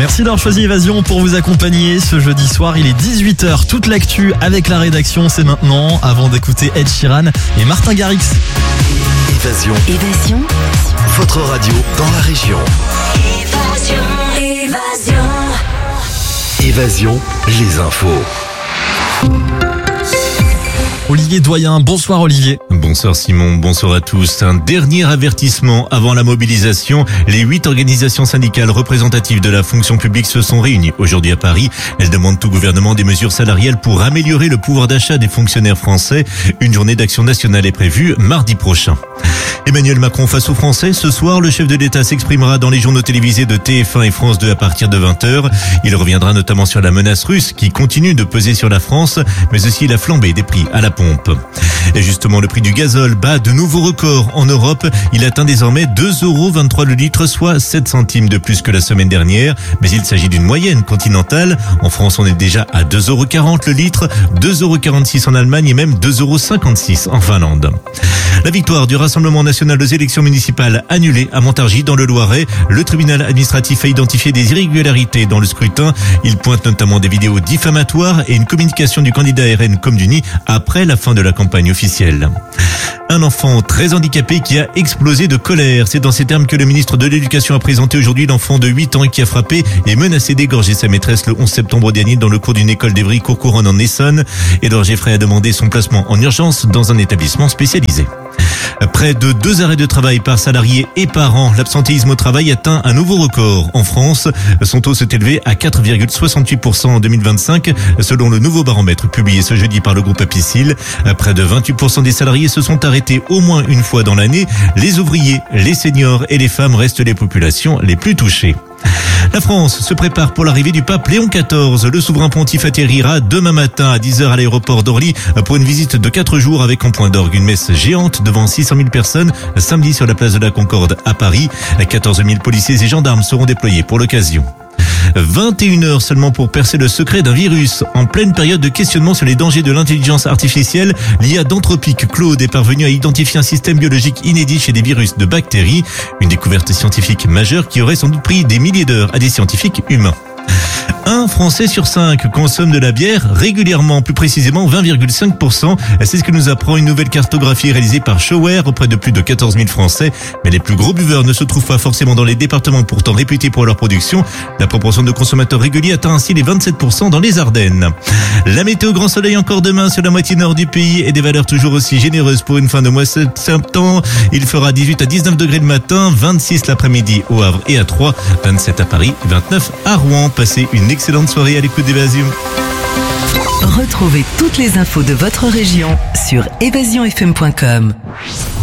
Merci d'avoir choisi Évasion pour vous accompagner ce jeudi soir. Il est 18h, toute l'actu avec la rédaction, c'est maintenant, avant d'écouter Ed Sheeran et Martin Garrix. Évasion. Évasion. Votre radio dans la région. Évasion, les infos. Olivier Doyen, bonsoir Olivier. Bonsoir Simon, bonsoir à tous. Un dernier avertissement avant la mobilisation. Les 8 organisations syndicales représentatives de la fonction publique se sont réunies aujourd'hui à Paris. Elles demandent au gouvernement des mesures salariales pour améliorer le pouvoir d'achat des fonctionnaires français. Une journée d'action nationale est prévue mardi prochain. Emmanuel Macron face aux Français. Ce soir, le chef de l'État s'exprimera dans les journaux télévisés de TF1 et France 2 à partir de 20h. Il reviendra notamment sur la menace russe qui continue de peser sur la France, mais aussi la flambée des prix à la pompe. Et justement, le prix du gazole bat de nouveaux records en Europe. Il atteint désormais 2,23€ le litre, soit 7 centimes de plus que la semaine dernière. Mais il s'agit d'une moyenne continentale. En France, on est déjà à 2,40€ le litre, 2,46€ en Allemagne et même 2,56€ en Finlande. La victoire du Rassemblement national aux élections municipales annulées à Montargis dans le Loiret. Le tribunal administratif a identifié des irrégularités dans le scrutin. Il pointe notamment des vidéos diffamatoires et une communication du candidat RN comme du NI après la fin de la campagne officielle. Un enfant très handicapé qui a explosé de colère. C'est dans ces termes que le ministre de l'Éducation a présenté aujourd'hui l'enfant de 8 ans qui a frappé et menacé d'égorger sa maîtresse le 11 septembre dernier dans le cours d'une école d'Evry-Courcouronnes en Essonne. Édouard Geffray a demandé son placement en urgence dans un établissement spécialisé. Près de 2 arrêts de travail par salarié et par an. L'absentéisme au travail atteint un nouveau record. En France, son taux s'est élevé à 4,68% en 2025, selon le nouveau baromètre publié ce jeudi par le groupe Apicil. Près de 28% des salariés se sont arrêtés au moins une fois dans l'année. Les ouvriers, les seniors et les femmes restent les populations les plus touchées. La France se prépare pour l'arrivée du pape Léon XIV. Le souverain pontife atterrira demain matin à 10h à l'aéroport d'Orly pour une visite de 4 jours avec en point d'orgue une messe géante devant 600 000 personnes samedi sur la place de la Concorde à Paris. 14 000 policiers et gendarmes seront déployés pour l'occasion. 21 heures seulement pour percer le secret d'un virus. En pleine période de questionnement sur les dangers de l'intelligence artificielle, l'IA d'Anthropic Claude est parvenue à identifier un système biologique inédit chez des virus de bactéries. Une découverte scientifique majeure qui aurait sans doute pris des milliers d'heures à des scientifiques humains. Un Français sur 5 consomme de la bière régulièrement, plus précisément 20,5%. C'est ce que nous apprend une nouvelle cartographie réalisée par Showare auprès de plus de 14 000 Français. Mais les plus gros buveurs ne se trouvent pas forcément dans les départements pourtant réputés pour leur production. La proportion de consommateurs réguliers atteint ainsi les 27% dans les Ardennes. La météo, grand soleil encore demain sur la moitié nord du pays et des valeurs toujours aussi généreuses pour une fin de mois septembre. Il fera 18 à 19 degrés le matin, 26 l'après-midi au Havre et à Troyes, 27 à Paris, 29 à Rouen. Passez une excellente soirée à l'écoute d'Évasion. Retrouvez toutes les infos de votre région sur évasionfm.com.